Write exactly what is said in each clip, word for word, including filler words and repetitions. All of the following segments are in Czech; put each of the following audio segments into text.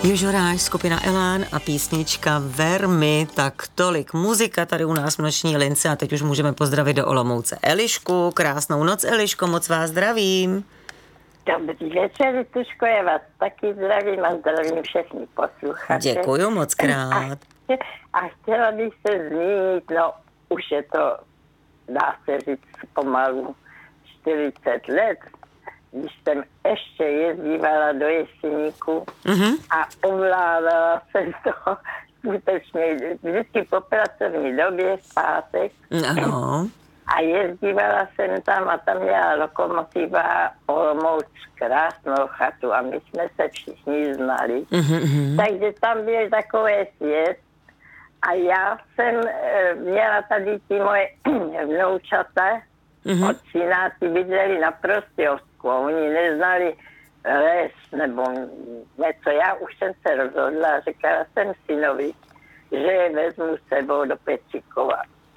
Jožoráš, skupina Elán a písnička Vermi, tak tolik muzika tady u nás v noční lince a teď už můžeme pozdravit do Olomouce Elišku. Krásnou noc, Eliško, moc vás zdravím. Dobrý večer, Tuško, já vás taky zdravím a zdravím všechny posluchače. Děkuju moc krát. A, a chtěla bych se zmínit, no už je to, dá se říct, pomalu čtyřicet let, když jsem ještě jezdívala do Jeseníku mm-hmm. a ovládala jsem to skutečně vždycky po pracovní době v pátek. Ano. A jezdívala jsem tam a tam měla lokomotiva Olomouc krásnou chatu a my jsme se všichni znali. Mm-hmm. Takže tam byl takový svět a já jsem e, měla tady ty moje vnoučata mm-hmm. od syna, ty bydleli na Prostějovsku. Oni neznali les nebo něco. Já už jsem se rozhodla, říkala jsem synovi, že je vezmu s sebou do Petříkova.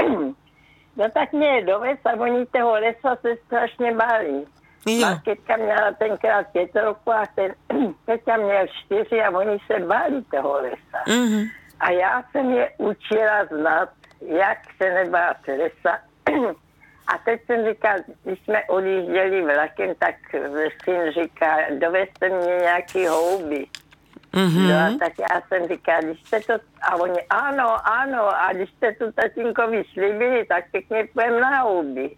No tak mě dovez a oni toho lesa se strašně báli. Marketka měla tenkrát pět roku a ten Peťa měl čtyři a oni se báli toho lesa. Mm-hmm. A já jsem je učila znát, jak se nebát lesa. A teď jsem říkal, když jsme odjížděli vlakem, tak syn říká, dovezte mě nějaký houby. Mm-hmm. No a tak já jsem říkal, když jste to, a oni, ano, ano, a když jste to tatínkovi slíbili, tak pěkně půjdem na houby.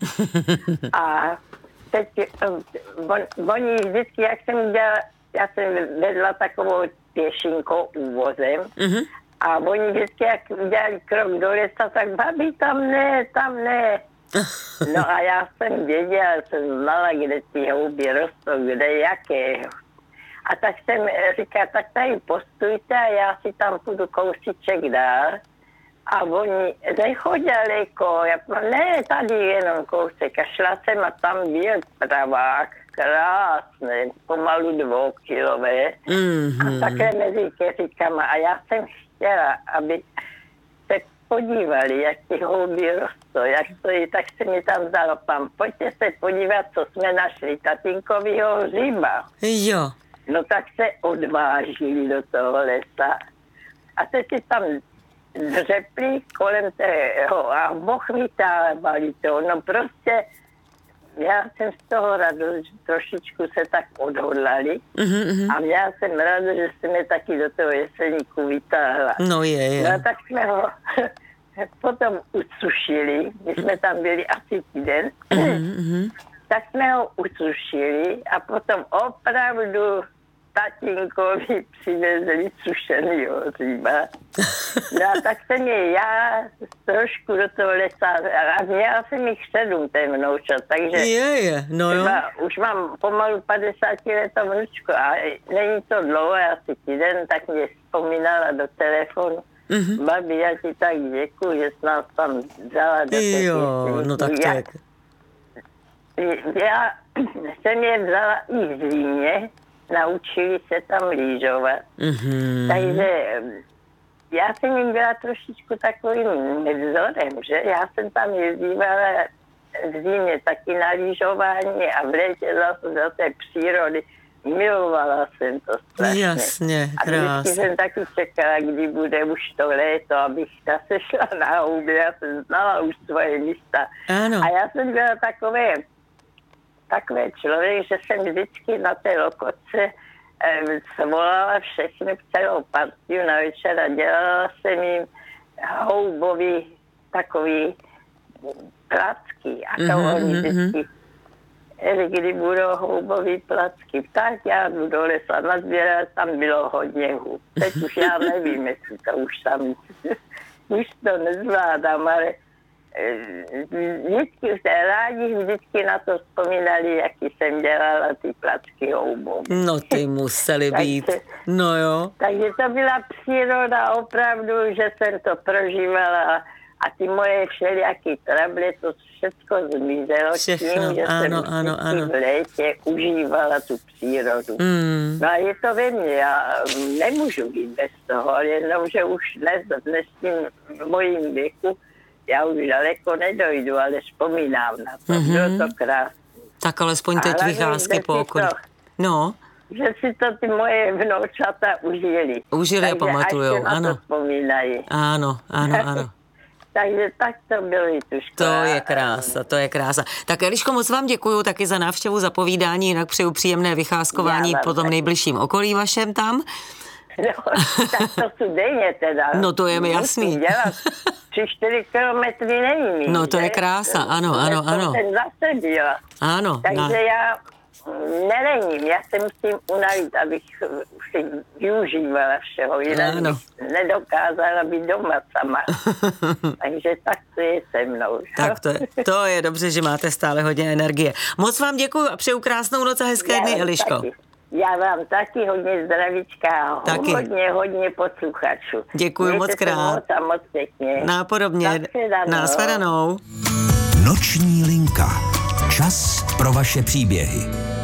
A teď on, oni vždycky, jak jsem udělala, já jsem vedla takovou pěšinkou úvozem, mm-hmm. a oni vždycky, jak udělali krok do lesa, tak babi, tam ne, tam ne. No a já jsem věděla, jsem znala, kde ty houby rostou, kde jaké. A tak jsem říkala, tak tady postujte a já si tam půjdu kousíček dál. A oni nechodí daleko, já ne, tady jenom kousek. A šla jsem a tam byl pravák, krásný, pomalu dvoukilové. Mm-hmm. A také mezi keříkama. A já jsem chtěla, aby se podívali, jak ty houby rostou, jak stojí, tak se mi tam vzalo, pán, pojďte se podívat, co jsme našli, tatínkovýho hříba. Jo. No tak se odvážili do toho lesa a teď si tam dřepli kolem tého a Boh vytáhali to. No prostě já jsem z toho radost, že trošičku se tak odhodlali mm-hmm. a já jsem ráda, že jsme taky do toho Jeseníku vytáhla. No je, je. No tak jsme ho potom usušili, my jsme tam byli asi týden, mm-hmm. tak jsme ho usušili a potom opravdu tatínkovi přivezli sušenýho hříba. No a tak jsem je já trošku do toho lesa a měla jsem jich sedm ten vnoučat, takže je, je. No jo. už mám pomalu padesát letou vnučku a není to dlouho, asi týden, tak mě vzpomínala do telefonu. Mm-hmm. Babi, já ti tak děkuji, že jsi nás tam vzala do té Jo, no tak já, tak. Já jsem je vzala i v zimě, naučili se tam lyžovat. Mm-hmm. Takže já jsem jim byla trošičku takovým nevzorem, že? Já jsem tam jezdívala v zimě taky na lyžování a v létě zase do té přírody. Milovala jsem to strašně. Jasně, krásně. A vždycky jsem taky čekala, kdy bude už to léto, abych zase šla na houby. Já jsem znala už svoje místa. Ano. A já jsem byla takové, takové člověk, že jsem vždycky na té lokotce eh, svolala všechny celou partiu na večer a dělala jsem jim houbový takový placky. A to mm-hmm, oni vždycky kdy budou houbový placky, tak já jdu do lesa nazbírat, tam bylo hodně hub. Teď už já nevím, jestli to už tam, už to nezvládám, ale vždycky se rádi vždycky na to vzpomínali, jaký jsem dělala ty placky houbou. No ty museli být, takže, no jo. Takže to byla příroda opravdu, že jsem to prožívala. A ty moje všelijaký trable, to všechno zmizelo tím, že ano, jsem ano, ano. v létě užívala tu přírodu. Mm. No a je to ve mně, já nemůžu být bez toho, jenomže už dnes, v dnešním mojím věku, já už daleko nedojdu, ale vzpomínám na to, mm-hmm. bylo to krásné. Tak alespoň teď vycházky po okolí. No. že si to ty moje vnoučata užili. Užili a pamatujou, ano. To vzpomínají. Ano, ano, ano. Takže tak to bylo, Jituško. To je krása, to je krása. Tak Eliško, moc vám děkuju taky za návštěvu, za povídání, jinak přeju příjemné vycházkování po tom nejbližším okolí vašem tam. No, tak to jsou denně teda. No to je mi jasný. Dělat. Tři, čtyři kilometry není mít. No to je krása, ano, ano, ano. Ten zase dělá. Ano. Takže na... já nerením, já se musím unavit, abych si využívala všeho, jinak ano. Nedokázala být doma sama. Takže tak to je se mnou. Tak to je, to je dobře, že máte stále hodně energie. Moc vám děkuju a přeju krásnou noc a hezké já dny, Eliško. Taky. Já vám taky hodně zdravíčka, taky. hodně, hodně posluchačů. Děkuju moc krát. Moc a moc pěkně. Nápodobně. Nashledanou. Noční linka. Čas pro vaše příběhy.